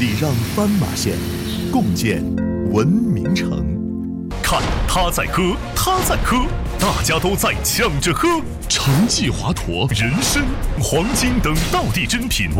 礼让斑马线，共建文明城。看他在喝，他在喝，大家都在抢着喝。城际华佗、人参、黄金等道地珍品